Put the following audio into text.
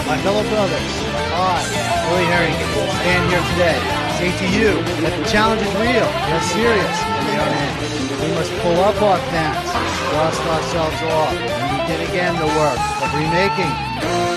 My fellow brothers, I, Willie Harrington, stand here today saying to you that the challenge is real, we are serious, and we are in. We must pull up our pants, dust ourselves off, and begin again the work of remaking